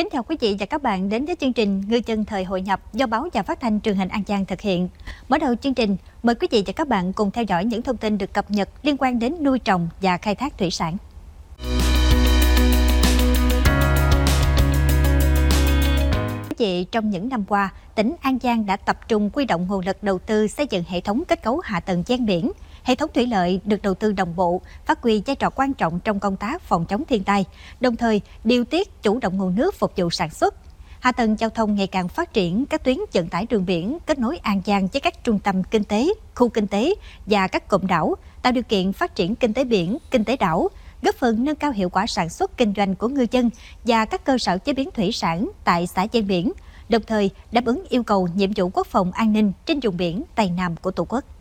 Kính chào quý vị và các bạn đến với chương trình Ngư dân thời hội nhập do Báo và Phát thanh Truyền hình An Giang thực hiện. Mở đầu chương trình, mời quý vị và các bạn cùng theo dõi những thông tin được cập nhật liên quan đến nuôi trồng và khai thác thủy sản. Quý vị, trong những năm qua, tỉnh An Giang đã tập trung huy động nguồn lực đầu tư xây dựng hệ thống kết cấu hạ tầng ven biển. Hệ thống thủy lợi được đầu tư đồng bộ, phát huy vai trò quan trọng trong công tác phòng chống thiên tai, đồng thời điều tiết chủ động nguồn nước phục vụ sản xuất. Hạ tầng giao thông ngày càng phát triển, các tuyến vận tải đường biển kết nối An Giang với các trung tâm kinh tế, khu kinh tế và các cụm đảo, tạo điều kiện phát triển kinh tế biển, kinh tế đảo, góp phần nâng cao hiệu quả sản xuất kinh doanh của ngư dân và các cơ sở chế biến thủy sản tại xã ven biển, đồng thời đáp ứng yêu cầu nhiệm vụ quốc phòng an ninh trên vùng biển Tây Nam của Tổ quốc.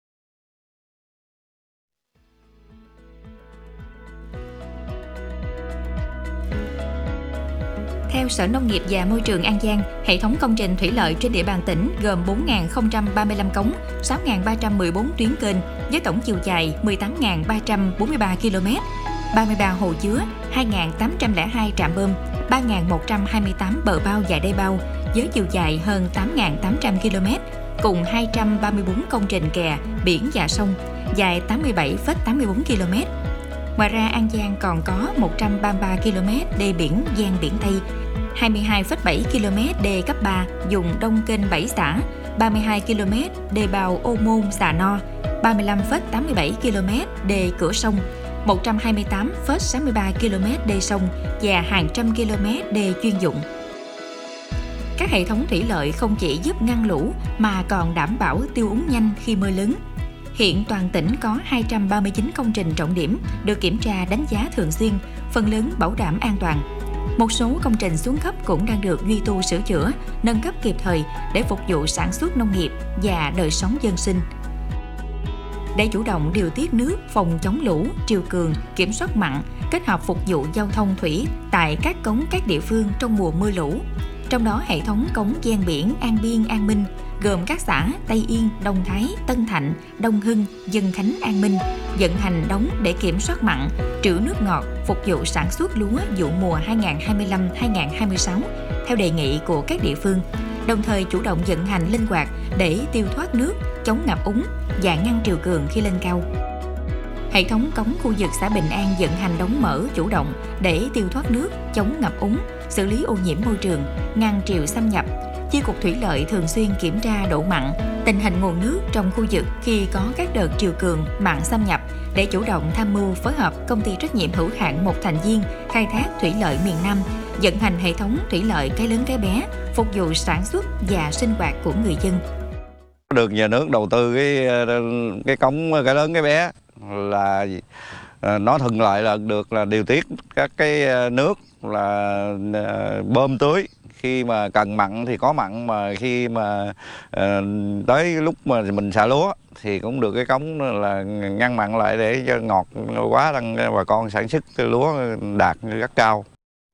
Theo Sở Nông nghiệp và Môi trường An Giang, hệ thống công trình thủy lợi trên địa bàn tỉnh gồm 4.035 cống, 6.314 tuyến kênh với tổng chiều dài 18.343 km, 33 hồ chứa, 2.802 trạm bơm, 3.128 bờ bao và đê bao với chiều dài hơn 8.800 km, cùng 234 công trình kè, biển và sông, dài 87,84 km. Ngoài ra, An Giang còn có 133 km đê biển ven biển Tây, 22,7 km đê cấp 3 dùng đông kênh 7 xã, 32 km đê bao Ô Môn, Xà No, 35,87 km đê cửa sông, 128,63 km đê sông và hàng trăm km đê chuyên dụng. Các hệ thống thủy lợi không chỉ giúp ngăn lũ mà còn đảm bảo tiêu úng nhanh khi mưa lớn. Hiện toàn tỉnh có 239 công trình trọng điểm được kiểm tra đánh giá thường xuyên, phần lớn bảo đảm an toàn. Một số công trình xuống cấp cũng đang được duy tu sửa chữa, nâng cấp kịp thời để phục vụ sản xuất nông nghiệp và đời sống dân sinh. Để chủ động điều tiết nước, phòng chống lũ, triều cường, kiểm soát mặn, kết hợp phục vụ giao thông thủy tại các cống các địa phương trong mùa mưa lũ. Trong đó, hệ thống cống ven biển An Biên, An Minh gồm các xã Tây Yên, Đông Thái, Tân Thạnh, Đông Hưng, Dân Khánh, An Minh vận hành đóng để kiểm soát mặn, trữ nước ngọt phục vụ sản xuất lúa vụ mùa 2025-2026 theo đề nghị của các địa phương, đồng thời chủ động vận hành linh hoạt để tiêu thoát nước, chống ngập úng và ngăn triều cường khi lên cao. Hệ thống cống khu vực xã Bình An vận hành đóng mở chủ động để tiêu thoát nước, chống ngập úng, xử lý ô nhiễm môi trường, ngăn triều xâm nhập. Chi cục Thủy lợi thường xuyên kiểm tra độ mặn, tình hình nguồn nước trong khu vực khi có các đợt triều cường, mặn xâm nhập để chủ động tham mưu phối hợp công ty trách nhiệm hữu hạn một thành viên khai thác thủy lợi miền Nam vận hành hệ thống thủy lợi cái lớn cái bé phục vụ sản xuất và sinh hoạt của người dân. Được nhà nước đầu tư cái cống cái lớn cái bé là nó thuận lợi là được là điều tiết các cái nước là bơm tưới. Khi mà cần mặn thì có mặn, mà khi mà tới lúc mà mình xả lúa thì cũng được cái cống là ngăn mặn lại để cho ngọt quá tăng bà con sản xuất lúa đạt rất cao.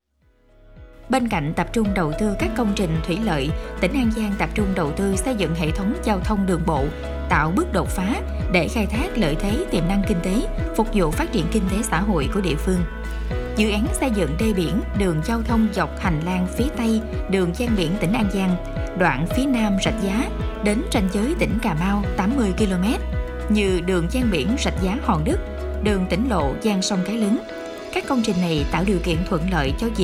Bên cạnh tập trung đầu tư các công trình thủy lợi, tỉnh An Giang tập trung đầu tư xây dựng hệ thống giao thông đường bộ, tạo bước đột phá để khai thác lợi thế tiềm năng kinh tế, phục vụ phát triển kinh tế xã hội của địa phương. Dự án xây dựng đê biển, đường giao thông dọc hành lang phía Tây, đường ven biển tỉnh An Giang, đoạn phía Nam Rạch Giá đến ranh giới tỉnh Cà Mau 80 km, như đường ven biển Rạch Giá Hòn Đức, đường tỉnh lộ Giang Sông Cái Lớn. Các công trình này tạo điều kiện thuận lợi cho việc